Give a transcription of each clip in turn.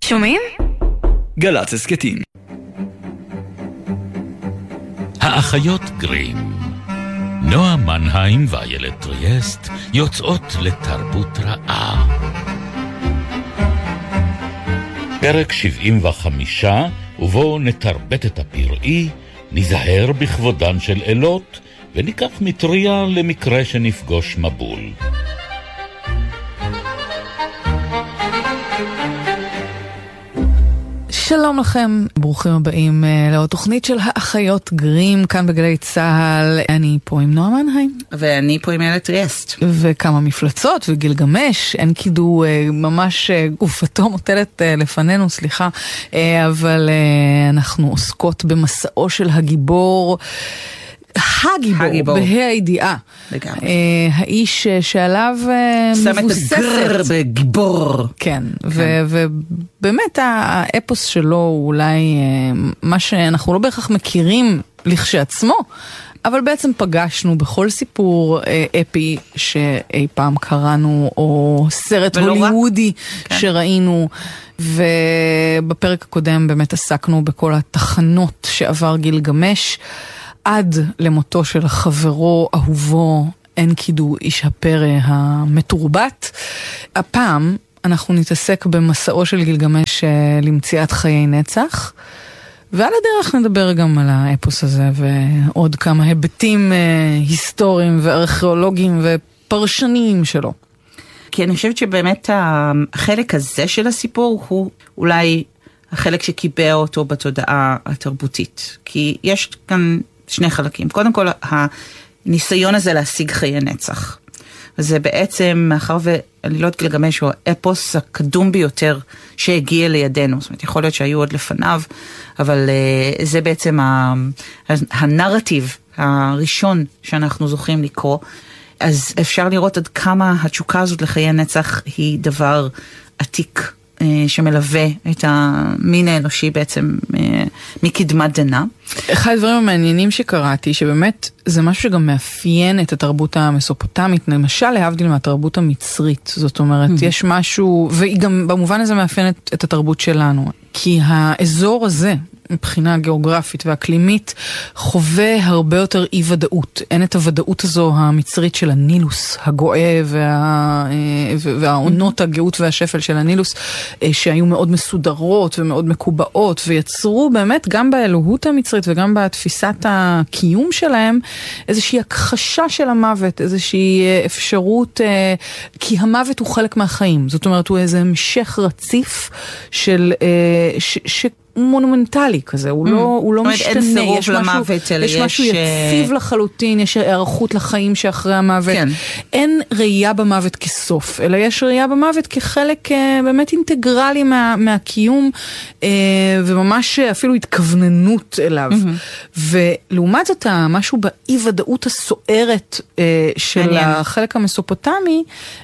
שומעים? גל"צ הסכתים. האחיות גרים, נועה מנהיים ואיילת טריאסט יוצאות לתרבות רעה. פרק 75, ובו נתרבט את הפראי, נזהר בכבודן של אלות, וניקח מטריה למקרה שנפגוש מבול. שלום לכם, ברוכים הבאים לעוד תוכנית של האחיות גרים, כאן בגלי צהל. אני פה עם נועה מנהיים. ואני פה עם איילת טריאסט. וכמה מפלצות וגילגמש, אין קידו ממש גופתו מוטלת לפנינו, סליחה, אבל אנחנו עוסקות במסעו של הגיבור, הגיבור, בה"א הידיעה. האיש שעליו מבוססת. שם את הגר בגיבור. כן, ובאמת האפוס שלו הוא אולי מה שאנחנו לא בהכרח מכירים לכשעצמו, אבל בעצם פגשנו בכל סיפור אפי שאי פעם קראנו, או סרט הוליוודי שראינו, ובפרק הקודם באמת עסקנו בכל התחנות שעבר גילגמש, עד למותו של חברו, אהובו, אנקידו, איש הפרא המתורבת. הפעם אנחנו נתעסק במסעו של גילגמש למציאת חיי נצח, ועל הדרך נדבר גם על האפוס הזה, ועוד כמה היבטים היסטוריים וארכיאולוגיים ופרשניים שלו. כי אני חושבת שבאמת החלק הזה של הסיפור הוא אולי החלק שקיבע אותו בתודעה התרבותית. כי יש כאן שני חלקים. קודם כל, הניסיון הזה להשיג חיי נצח. וזה בעצם, מאחר ועלילות גילגמש הוא האפוס הקדום ביותר שהגיע לידינו. זאת אומרת, יכול להיות שהיו עוד לפניו, אבל זה בעצם הנרטיב הראשון שאנחנו זוכים לקרוא. אז אפשר לראות עד כמה התשוקה הזאת לחיי נצח היא דבר עתיק, שמלווה את המין האנושי בעצם מקדמת דנה. אחד הדברים המעניינים שקראתי, שבאמת זה משהו שגם מאפיין את התרבות המסופוטמית, למשל להבדיל מהתרבות המצרית, זאת אומרת, יש משהו, והיא גם במובן הזה מאפיינת את התרבות שלנו, כי האזור הזה, מבחינה גיאוגרפית ואקלימית, חווה הרבה יותר אי ודאות. אין את הוודאות הזו המצרית של הנילוס, הגואה והעונות הגאות והשפל של הנילוס, שהיו מאוד מסודרות ומאוד מקובעות, ויצרו באמת גם באלוהות המצרית וגם בתפיסת הקיום שלהם, איזושהי הכחשה של המוות, איזושהי אפשרות, כי המוות הוא חלק מהחיים. זאת אומרת, הוא איזה המשך רציף של מונומנטלי כזה, הוא לא משתנה, יש משהו יציב לחלוטין, יש הערכות לחיים שאחרי המוות, אין ראייה במוות כסוף, אלא יש ראייה במוות כחלק באמת אינטגרלי מהקיום, וממש אפילו התכווננות אליו. ולעומת זאת, משהו באי ודאות הסוערת של החלק המסופוטמי,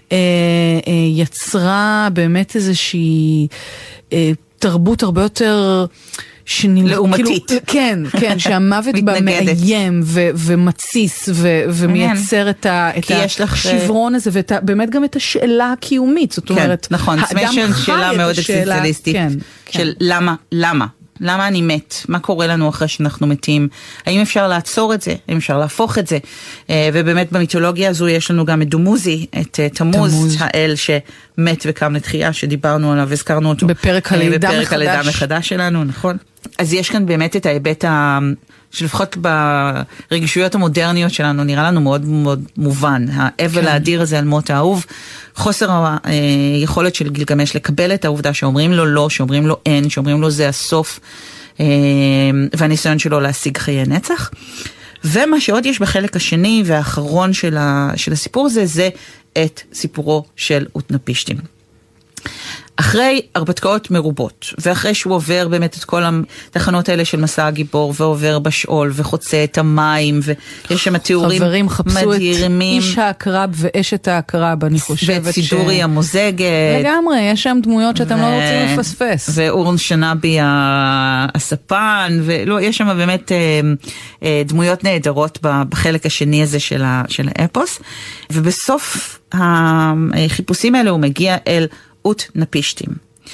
יצרה באמת איזושהי תרבות הרבה יותר לעומתית. כן, שהמוות בה מאיים ומציס ומייצר את השברון הזה, ובאמת גם את השאלה הקיומית, זאת אומרת, נכון, שאלה מאוד אקזיסטנציאליסטית, של למה אני מת? מה קורה לנו אחרי שאנחנו מתים? האם אפשר לעצור את זה? האם אפשר להפוך את זה? ובאמת במיתולוגיה הזו יש לנו גם את דומוזי, את תמוז, האל שמת וקם לתחייה, שדיברנו עליו, הזכרנו אותו. בפרק הלידה מחדש שלנו, נכון? אז יש כאן באמת את ההיבט שלפחות ברגישויות המודרניות שלנו נראה לנו מאוד מאוד מובן. האבל האדיר הזה על מות האהוב, חוסר היכולת של גילגמש לקבל את העובדה שאומרים לו לא, שאומרים לו אין, שאומרים לו זה הסוף, והניסיון שלו להשיג חיי נצח. ומה שעוד יש בחלק השני והאחרון של הסיפור הזה, זה את סיפורו של אוטנפישטים. אחרי הרפתקאות מרובות, ואחרי שהוא עובר באמת את כל התחנות האלה של מסע הגיבור, ועובר בשאול, וחוצה את המים, ויש שם תיאורים מדהימים. חברים, חפשו את איש העקרב ואשת העקרב, אני חושבת ואת סידורי המוזגת. לגמרי, יש שם דמויות שאתם לא רוצים לפספס. ואורן שנבי הספן, יש שם באמת דמויות נהדרות בחלק השני הזה של האפוס, ובסוף החיפושים האלה הוא מגיע אל אוטנפישטים.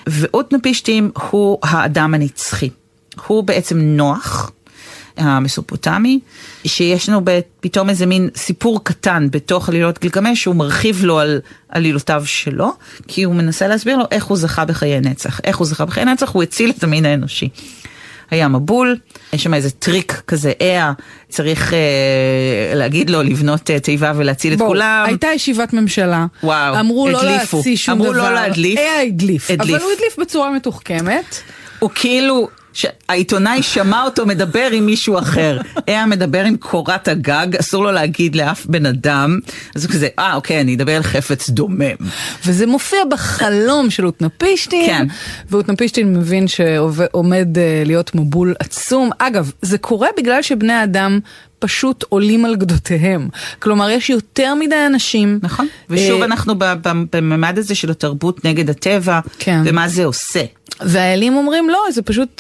ואותנפישטים הוא האדם הנצחי. הוא בעצם נוח, המסופוטמי, שיש לנו פתאום איזה מין סיפור קטן בתוך עלילות גילגמש, שהוא מרחיב לו על עלילותיו שלו, כי הוא מנסה להסביר לו איך הוא זכה בחיי נצח. איך הוא זכה בחיי נצח? הוא הציל את המין האנושי. היה מבול, יש שם איזה טריק כזה, צריך להגיד לו לבנות תיבה ולהציל את כולם. הייתה ישיבת ממשלה, וואו, אמרו לא להציל שום דבר. אמרו לא להדליף. הדליף, אבל הוא הדליף בצורה מתוחכמת. הוא כאילו, העיתונאי שמע אותו מדבר עם מישהו אחר. היה מדבר עם קורת הגג, אסור לו להגיד לאף בן אדם. אז הוא כזה, אוקיי, אני אדבר על חפץ דומם. וזה מופיע בחלום של אותנפישטין. כן. ואותנפישטין מבין שעומד להיות מבול עצום. אגב, זה קורה בגלל שבני האדם פשוט עולים על גדותיהם. כלומר, יש יותר מדי אנשים. נכון. ושוב אנחנו בממד הזה של התרבות נגד הטבע, כן. ומה זה עושה. והאלים אומרים לא, זה פשוט,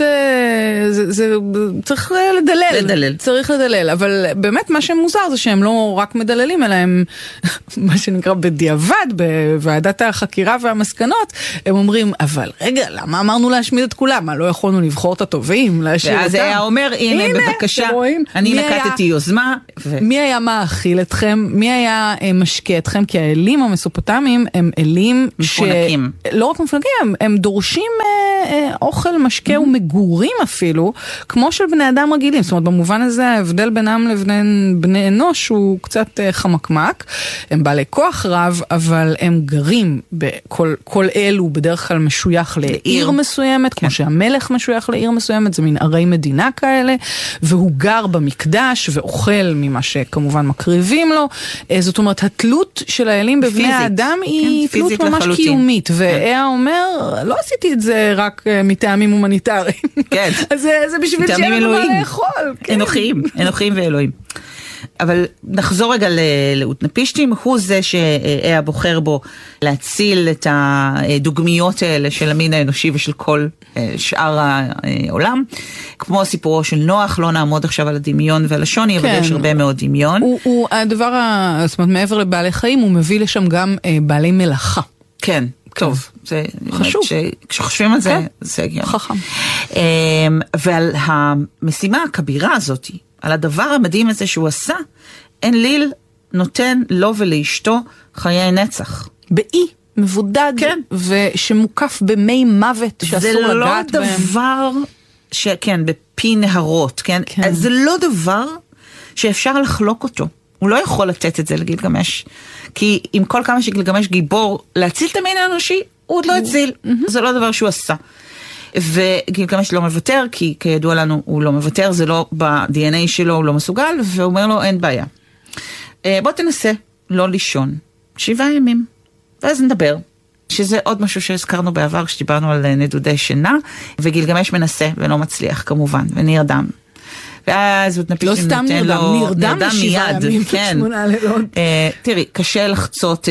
זה צריך לדלל. צריך לדלל, אבל באמת מה שמוזר זה שהם לא רק מדללים, אלא הם, מה שנקרא בדיעבד, בוועדת החקירה והמסקנות, הם אומרים, אבל רגע, למה אמרנו להשמיד את כולם? מה, לא יכולנו לבחור את הטובים, להשאיר אותם? ואז היה אומר, הנה בבקשה, אני נקטתי יוזמה. מי היה מאכיל אתכם? מי היה משקה אתכם? כי האלים המסופוטמיים הם אלים מפונקים. לא רק מפונקים, הם דורשים אוכל, משקה ומגורים אפילו, כמו של בני אדם רגילים. זאת אומרת, במובן הזה ההבדל בינם לבין בני אנוש הוא קצת חמקמק. הם בעלי כוח רב, אבל הם גרים כל אלו בדרך כלל משוייך לעיר מסוימת, כמו שהמלך משוייך לעיר מסוימת, זה מין ערי מדינה כאלה, והוא גר במקדש ואוכל ממה שכמובן מקריבים לו. זאת אומרת, התלות של האלים בבני האדם היא תלות ממש קיומית. ואה אומר, לא עשיתי את זה רק מטעמים הומניטריים. כן. אז זה בשביל שיהיה לנו מה לאכול. אנוכיים ואלוהים. אבל נחזור רגע לאותנפישטים, הוא זה שהיה בוחר בו להציל את הדוגמיות האלה של המין האנושי ושל כל שאר העולם. כמו הסיפורו של נוח, לא נעמוד עכשיו על הדמיון ועל השוני, אבל יש הרבה מאוד דמיון. הוא הדבר, זאת אומרת, מעבר לבעלי חיים, הוא מביא לשם גם בעלי מלאכה. כן. טוב, זה חשוב. כשחושבים על זה, זה הגיון. חכם. ועל המשימה הכבירה הזאת, על הדבר המדהים הזה שהוא עשה, אנליל נותן לו ולאשתו חיי נצח. באי מבודד, כן. ושמוקף במי מוות שאסור לגעת בהם. זה לא דבר, כן, בפי נהרות, כן? כן. זה לא דבר שאפשר לחלוק אותו. הוא לא יכול לתת את זה לגילגמש. כי עם כל כמה שגילגמש גיבור להציל את המין האנושי, הוא עוד לא הציל. זה לא דבר שהוא עשה. וגילגמש לא מוותר, כי כידוע לנו הוא לא מוותר, זה לא ב-DNA שלו, הוא לא מסוגל, והוא אומר לו, אין בעיה. בוא תנסה לא לישון 7 ימים, ואז נדבר. שזה עוד משהו שהזכרנו בעבר, כשדיברנו על נדודי שינה, וגילגמש מנסה ולא מצליח כמובן, ונרדם. ואז אותנפישטין נותן לו, נרדם מיד, כן. תראי, קשה לחצות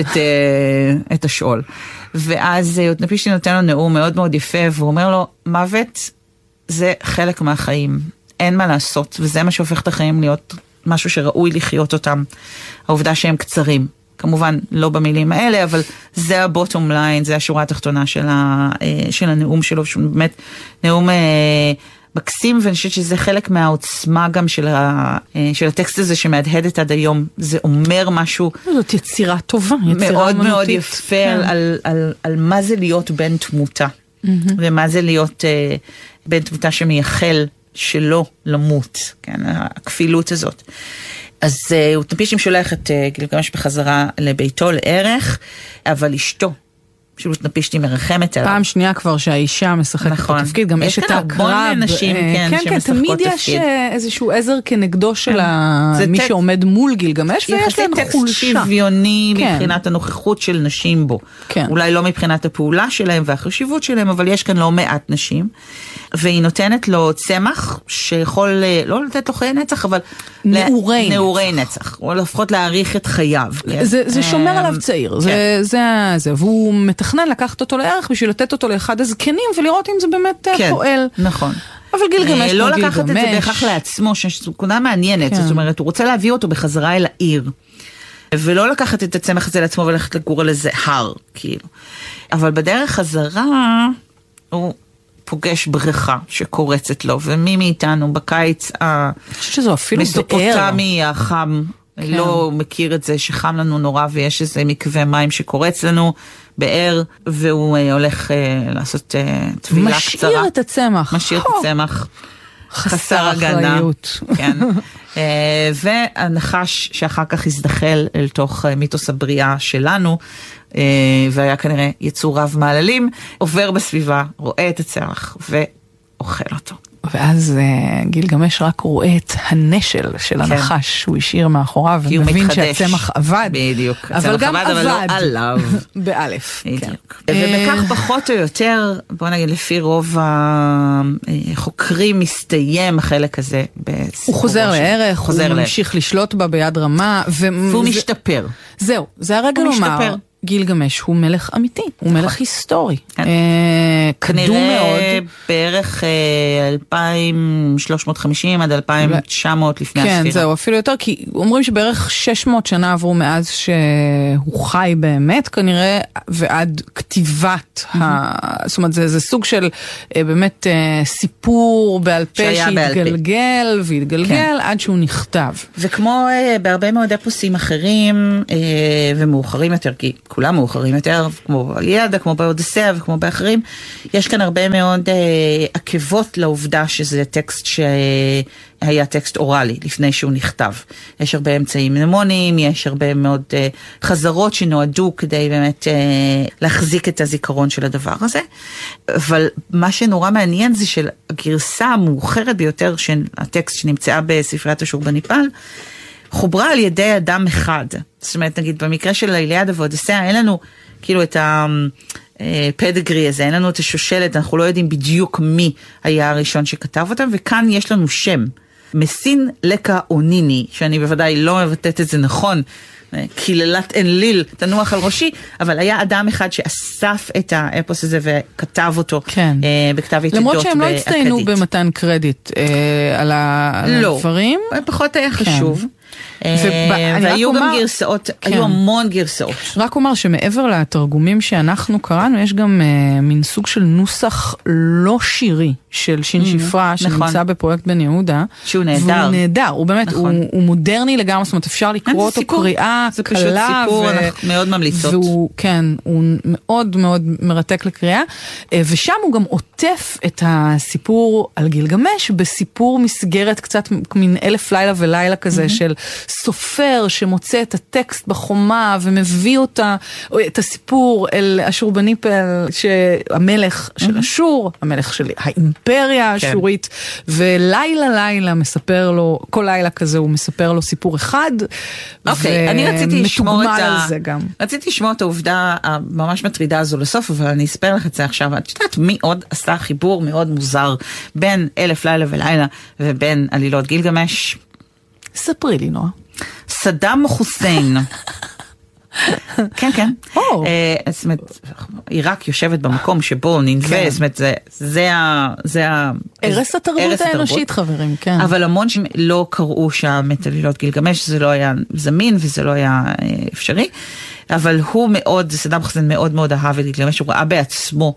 את השאול. ואז אותנפישטין נותן לו נאום מאוד מאוד יפה, והוא אומר לו, מוות זה חלק מהחיים, אין מה לעשות, וזה מה שהופך את החיים להיות משהו שראוי לחיות אותם, העובדה שהם קצרים. כמובן לא במילים האלה, אבל זה הבוטום ליין, זה השורה התחתונה של הנאום שלו, שהוא באמת נאום מקסים, ואני חושבת שזה חלק מהעוצמה גם של הטקסט הזה שמהדהדת עד היום. זה אומר משהו זאת יצירה טובה, מאוד מאוד יפה על מה זה להיות בן תמותה, ומה זה להיות בן תמותה שמייחל שלא למות, כן, הכפילות הזאת. אז אותנפישטין שולח את גילגמש בחזרה לביתו לערך, אבל אשתו של אותנפישטין מרחמת עליו. פעם שנייה כבר שהאישה משחקת נכון. בתפקיד, גם יש את הקרב. כן, תמיד יש איזשהו עזר כנגדו של מי שעומד מול גילגמש, ויש להם חולשה. טקסט שוויוני מבחינת הנוכחות של נשים בו. אולי לא מבחינת הפעולה שלהם והחשיבות שלהם, אבל יש כאן לא מעט נשים. והיא נותנת לו צמח שיכול לא לתת לו חיי נצח, אבל נעורי נצח, או לפחות להאריך את חייו. זה שומר עליו צעיר, זה, והוא מתכנן לקחת אותו לערך בשביל לתת אותו לאחד הזקנים ולראות אם זה באמת פועל. נכון. אבל גילגמש לא לקחת את זה בהכרח לעצמו, שזו מעניינת, זאת אומרת, הוא רוצה להביא אותו בחזרה אל העיר, ולא לקחת את הצמח הזה לעצמו וללכת לגור על איזה הר, כאילו. אבל בדרך חזרה, הוא פוגש בריכה שקורצת לו, ומי מאיתנו בקיץ המסופוטמי החם, לא מכיר את זה שחם לנו נורא ויש איזה מקווה מים שקורץ לנו באר, והוא הולך לעשות תבילה קצרה. משאיר את הצמח. משאיר את הצמח. חסר אחריות. כן. והנחש שאחר כך הזדחל אל תוך מיתוס הבריאה שלנו, והיה כנראה יצור רב מעללים, עובר בסביבה, רואה את הצמח ואוכל אותו. ואז גילגמש רק רואה את הנשל של הנחש שהוא השאיר מאחוריו, ומבין שהצמח עבד. בדיוק. אבל גם עבד. אבל לא עליו. באלף. בדיוק. ובכך פחות או יותר, בוא נגיד לפי רוב החוקרים מסתיים החלק הזה. הוא חוזר לערך, הוא ממשיך לשלוט בה ביד רמה. והוא משתפר. זהו, זה הרגע לומר. גילגמש הוא מלך אמיתי, הוא מלך היסטורי. קדום מאוד. בערך 2350 עד 2900 לפני הספירה. כן, זהו, אפילו יותר, כי אומרים שבערך 600 שנה עברו מאז שהוא חי באמת, כנראה, ועד כתיבת, זאת אומרת, זה סוג של באמת סיפור בעל פה שהתגלגל והתגלגל עד שהוא נכתב. וכמו בהרבה מאוד אפוסים אחרים ומאוחרים יותר, כי כולם מאוחרים יותר, כמו באליאדה, כמו באודיסאה וכמו באחרים, יש כאן הרבה מאוד עקבות לעובדה שזה טקסט שהיה טקסט אוראלי לפני שהוא נכתב. יש הרבה אמצעים מנמונים, יש הרבה מאוד חזרות שנועדו כדי באמת להחזיק את הזיכרון של הדבר הזה. אבל מה שנורא מעניין זה של הגרסה המאוחרת ביותר של הטקסט שנמצאה בספריית אשורבניפל, חוברה על ידי אדם אחד. זאת אומרת, נגיד, במקרה של האיליאדה ואודיסאה, אין לנו כאילו את הפדגרי הזה, אין לנו את השושלת, אנחנו לא יודעים בדיוק מי היה הראשון שכתב אותם, וכאן יש לנו שם, מסין לקה אוניני, שאני בוודאי לא מבטאת את זה נכון, קיללת אנליל, תנוח על ראשי, אבל היה אדם אחד שאסף את האפוס הזה וכתב אותו בכתב יתדות. למרות שהם לא הצטיינו במתן קרדיט על הדברים. לא, פחות היה חשוב. והיו גם גרסאות, היו המון גרסאות. רק אומר שמעבר לתרגומים שאנחנו קראנו, יש גם מין סוג של נוסח לא שירי של שין שפרה, שנמצא בפרויקט בן יהודה. שהוא נהדר. והוא נהדר, הוא באמת, הוא מודרני לגמרי, זאת אומרת, אפשר לקרוא אותו קריאה קלה. זה פשוט סיפור, אנחנו מאוד ממליצות. כן, הוא מאוד מאוד מרתק לקריאה, ושם הוא גם עוטף את הסיפור על גילגמש, בסיפור מסגרת קצת מין 1000 לילה ולילה כזה, של סופר שמוצא את הטקסט בחומה ומביא אותה, את הסיפור אל אשורבניפל, המלך של אשור, המלך של האימפריה האשורית, ולילה לילה מספר לו, כל לילה כזה הוא מספר לו סיפור אחד, אני רציתי לשמוע את העובדה הממש מטרידה הזו לסוף, אבל אני אספר לך את זה עכשיו. את יודעת מי עוד עשה חיבור מאוד מוזר בין 1000 לילה ולילה ובין עלילות גילגמש? ספרי לי, נועה. סדאם חוסיין. כן, כן. זאת אומרת, עיראק יושבת במקום שבו ננווה, זאת אומרת, זה ערש התרבות האנושית, חברים, כן. אבל המון שלא קראו שם את עלילות גילגמש, זה לא היה זמין וזה לא היה אפשרי, אבל הוא מאוד, סדאם חוסיין מאוד מאוד אהב את גילגמש, הוא ראה בעצמו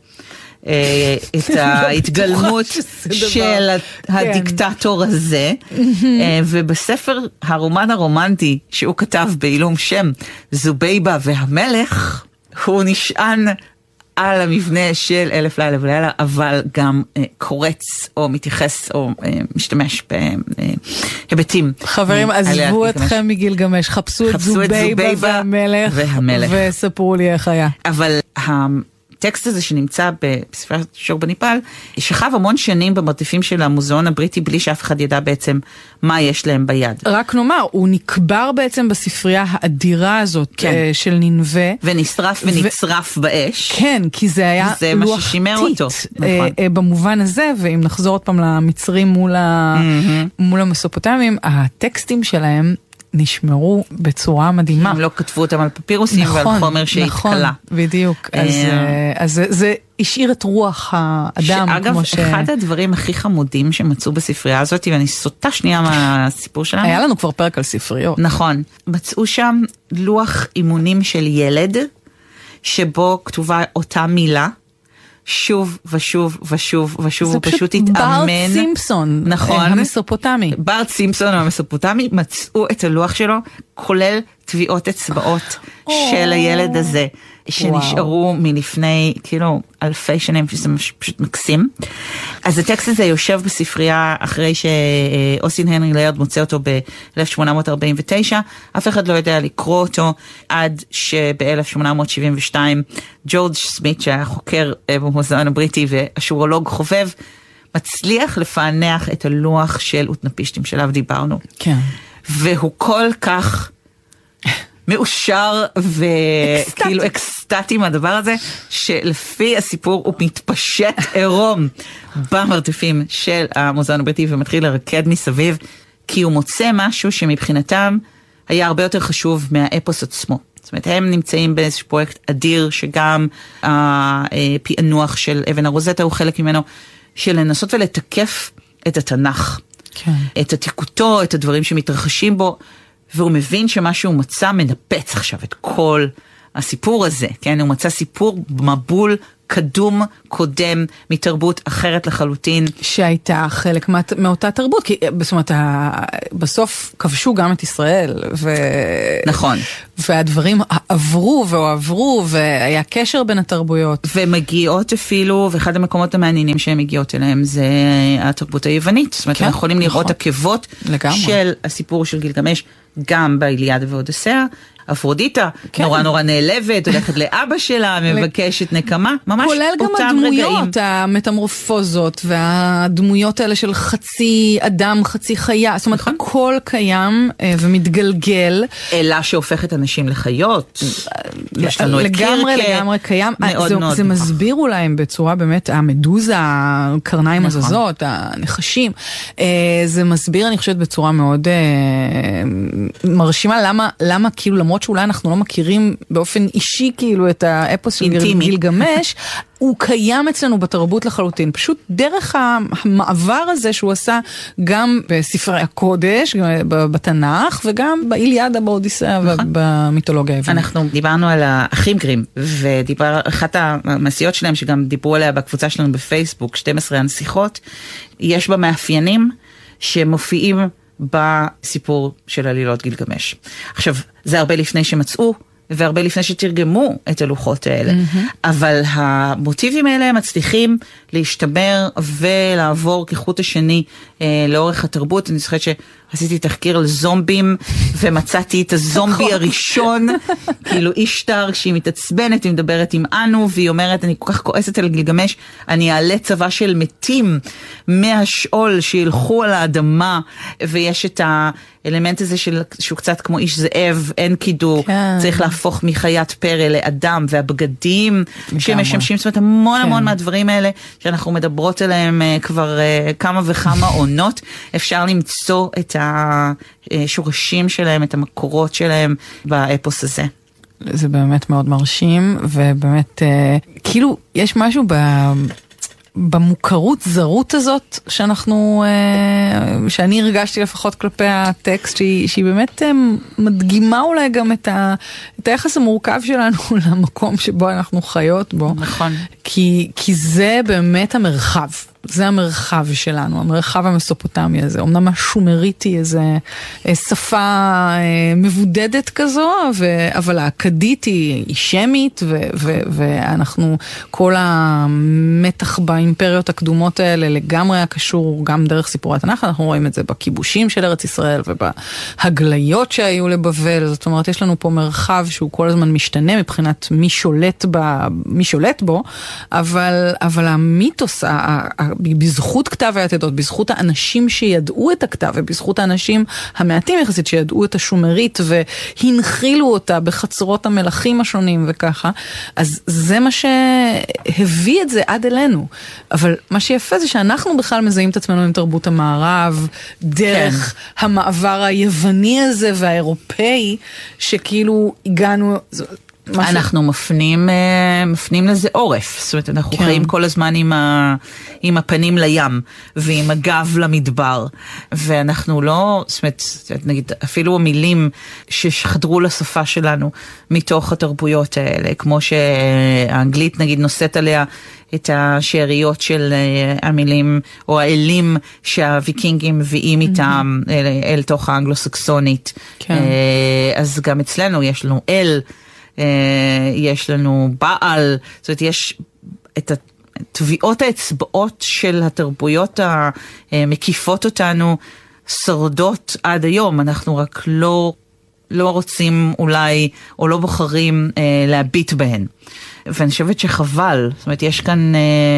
את ההתגלמות של הדיקטטור הזה, ובספר הרומן הרומנטי שהוא כתב בעילום שם, זובייבה והמלך, הוא נשען על המבנה של 1000 לילה ולילה, אבל גם קורץ או מתייחס או משתמש בהיבטים. חברים, עזבו אתכם מגילגמש, חפשו את זובייבה והמלך, וספרו לי איך היה. אבל הטקסט הזה שנמצא בספריית אשורבניפל, שכב המון שנים במרתפים של המוזיאון הבריטי, בלי שאף אחד ידע בעצם מה יש להם ביד. רק נאמר, הוא נקבר בעצם בספרייה האדירה הזאת, כן. של ננווה. ונשרף ונצרף באש. כן, כי זה היה לוח טיט. נכון. במובן הזה, ואם נחזור עוד פעם למצרים מול המסופוטמים, הטקסטים שלהם נשמרו בצורה מדהימה. הם לא כתבו אותם על פפירוסים, נכון, ועל חומר שהתקלה. נכון, בדיוק. אז זה השאיר את רוח האדם. שאגב, אחד הדברים הכי חמודים שמצאו בספרייה הזאת, ואני סוטה שנייה מהסיפור שלנו. היה לנו כבר פרק על ספריות. נכון. מצאו שם לוח אימונים של ילד, שבו כתובה אותה מילה, שוב ושוב ושוב ושוב, הוא פשוט התאמן. בארט סימפסון, נכון. המסופוטמי. בארט סימפסון המסופוטמי, מצאו את הלוח שלו, כולל טביעות אצבעות של הילד הזה, שנשארו מלפני כאילו אלפי שנים, שזה פשוט מקסים. אז הטקסט הזה יושב בספרייה אחרי שאוסטין הנרי ליירד מוצא אותו ב-1849, אף אחד לא יודע לקרוא אותו, עד שב-1872 ג'ורג' סמית, שהיה חוקר במוזיאון הבריטי ואשורולוג חובב, מצליח לפענח את הלוח של אוטנפישטים שלו דיברנו. כן. והוא כל כך מאושר וכאילו אקסטטי מהדבר הזה, שלפי הסיפור הוא מתפשט עירום במרתפים של המוזיאון הבריטי ומתחיל לרקד מסביב, כי הוא מוצא משהו שמבחינתם היה הרבה יותר חשוב מהאפוס עצמו. זאת אומרת, הם נמצאים באיזשהו פרויקט אדיר, שגם הפענוח של אבן הרוזטה הוא חלק ממנו, של לנסות ולתקף את התנ"ך, כן. את עתיקותו, את הדברים שמתרחשים בו, והוא מבין שמה שהוא מצא מנפץ עכשיו את כל הסיפור הזה, כן? הוא מצא סיפור מבול קדום, קודם, מתרבות אחרת לחלוטין. שהייתה חלק מאותה תרבות, כי זאת אומרת, בסוף כבשו גם את ישראל, נכון. והדברים עברו והועברו, והיה קשר בין התרבויות. ומגיעות אפילו, ואחד המקומות המעניינים שהן מגיעות אליהם, זה התרבות היוונית. זאת אומרת, אנחנו יכולים לראות עקבות של הסיפור של גילגמש, גם באיליאדה ואודיסאה. אפרודיטה, כן. נורא נורא נעלבת, הולכת לאבא שלה, מבקשת נקמה, ממש אותם רגעים. כולל גם הדמויות, המטמורפוזות, והדמויות האלה של חצי אדם, חצי חיה, זאת אומרת, הכל קיים ומתגלגל. אלא שהופכת אנשים לחיות. יש לנו את קירקה. לגמרי קיים. זה מסביר אולי בצורה באמת, המדוזה, הקרניים הזזות, הנחשים. זה מסביר, אני חושבת, בצורה מאוד מרשימה, למה כאילו למרות שאולי אנחנו לא מכירים באופן אישי כאילו את האפוס של גילגמש, הוא קיים אצלנו בתרבות לחלוטין. פשוט דרך המעבר הזה שהוא עשה גם בספרי הקודש, בתנ"ך, וגם באיליאדה, באודיסאה ובמיתולוגיה היוונית. אנחנו דיברנו על האחים גרים, אחת המעשיות שלהם שגם דיברו עליה בקבוצה שלנו בפייסבוק, 12 הנסיכות, יש בה מאפיינים שמופיעים בסיפור של עלילות גילגמש. עכשיו, זה הרבה לפני שמצאו, והרבה לפני שתרגמו את הלוחות האלה. אבל המוטיבים האלה מצליחים להשתמר ולעבור כחוט השני לאורך התרבות. אני זוכרת שעשיתי תחקיר על זומבים, ומצאתי את הזומבי הראשון, כאילו אישטר, כשהיא מתעצבנת, היא מדברת עם אנו, והיא אומרת, אני כל כך כועסת על גילגמש, אני אעלה צבא של מתים מהשאול שילכו על האדמה, ויש את האלמנט הזה שהוא קצת כמו איש זאב, אין קידור, צריך להפוך מחיית פרא לאדם, והבגדים שמשמשים, זאת אומרת, המון המון מהדברים האלה, שאנחנו מדברות עליהם כבר כמה וכמה עונות, אפשר למצוא את השורשים שלהם, את המקורות שלהם באפוס הזה. זה באמת מאוד מרשים, ובאמת, כאילו, יש משהו במוכרות זרות הזאת, שאני הרגשתי לפחות כלפי הטקסט, שהיא באמת מדגימה אולי גם את היחס המורכב שלנו למקום שבו אנחנו חיות בו. נכון. כי זה באמת המרחב. זה המרחב שלנו, המרחב המסופוטמי הזה. אמנם השומריתי איזה שפה מבודדת כזו, אבל האקדית היא שמית, ואנחנו, כל המתח באימפריות הקדומות האלה לגמרי הקשור גם דרך סיפורי התנ"ך. אנחנו רואים את זה בכיבושים של ארץ ישראל ובהגליות שהיו לבבל. זאת אומרת, יש לנו פה מרחב שהוא כל הזמן משתנה מבחינת מי שולט בו, אבל המיתוס, בזכות כתב היתדות, בזכות האנשים שידעו את הכתב, ובזכות האנשים המעטים יחסית שידעו את השומרית, והנחילו אותה בחצרות המלכים השונים וככה, אז זה מה שהביא את זה עד אלינו. אבל מה שיפה זה שאנחנו בכלל מזהים את עצמנו עם תרבות המערב, דרך המעבר היווני הזה והאירופאי, שכאילו הגענו... אנחנו מפנים לזה עורף, זאת אומרת, אנחנו חיים כל הזמן עם הפנים לים, ועם הגב למדבר, ואנחנו לא, זאת אומרת, נגיד, אפילו המילים שחדרו לשפה שלנו, מתוך התרבויות האלה, כמו שהאנגלית, נגיד, נושאת עליה את השאריות של המילים או האלים שהוויקינגים מביאים איתם אל תוך האנגלו-סקסונית. כן. אז גם אצלנו יש לנו אל, יש לנו בעל, זאת אומרת יש את טביעות האצבעות של התרבויות המקיפות אותנו שורדות עד היום, אנחנו רק לא רוצים אולי או לא בוחרים להביט בהן. ואני חושבת שחבל, זאת אומרת יש כאן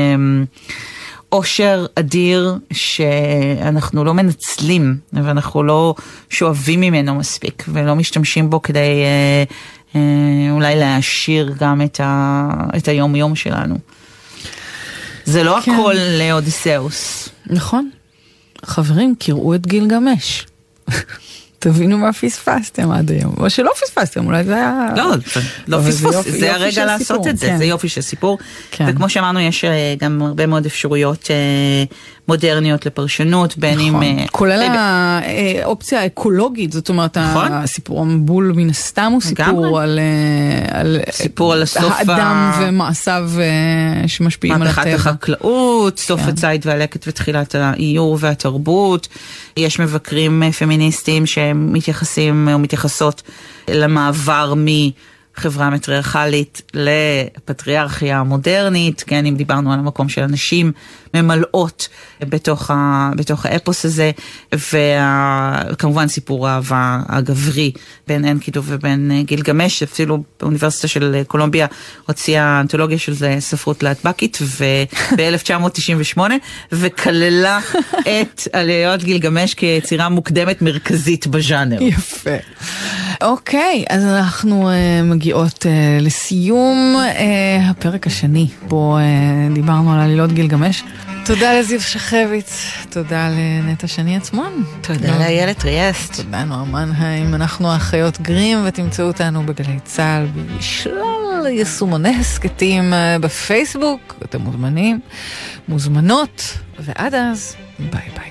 עושר אדיר שאנחנו לא מנצלים ואנחנו לא שואבים ממנו מספיק ולא משתמשים בו כדי אולי להעשיר גם את היום יום שלנו. זה לא כן. הכל לאודיסאוס. נכון. חברים, קראו את גילגמש. תבינו מה פספסתם עד היום. או שלא פספסתם, אולי זה היה... לא פספוס, זה הרגע לעשות את זה, זה יופי של סיפור. וכמו שאמרנו, יש גם הרבה מאוד אפשרויות מודרניות לפרשנות, בין אם... כולל האופציה האקולוגית, זאת אומרת, הסיפור המבול מן הסתם הוא סיפור על... סיפור על הסוף... האדם ומעשיו שמשפיעים על הטבע. מהפכת החקלאות, סוף הציד והלקט ותחילת האיור והתרבות. יש מבקרים פמיניסטים שמתייחסים או מתייחסות למעבר מחברה מטריארכלית לפטריארכיה המודרנית, כן, אם דיברנו על המקום של אנשים ממלאות בתוך האפוס הזה, וכמובן סיפור האהבה הגברי בין אנקידו ובין גילגמש, אפילו באוניברסיטה של קולומביה הוציאה אנתולוגיה של ספרות להטבקית ב-1998, וכללה את עליות גילגמש כיצירה מוקדמת מרכזית בז'אנר. יפה. אוקיי, אז אנחנו מגיעות לסיום הפרק השני, בו דיברנו על עלילות גילגמש. תודה לזיו שחביץ, תודה לנטע שני עצמון. תודה לאיילת ריאסט. תודה נועמן היים, אנחנו אחיות גרים, ותמצאו אותנו בגלי צהל בשלל יישומוני הסקטים בפייסבוק, אתם מוזמנים, מוזמנות, ועד אז, ביי ביי.